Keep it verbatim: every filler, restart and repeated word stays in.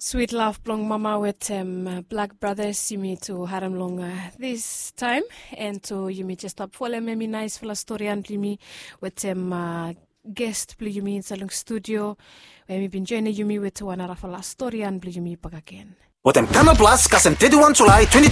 Sweet love blong mama with um, Black Brothers Yumi to Haram Longa this time and to Yumi just up for me nice for la story and Yumi with um, uh, guest blue Yumi in Salung studio where we been joining Yumi with one of la story and blue Yumi back again. With them Canal Plus, kasem thirty-first July twenty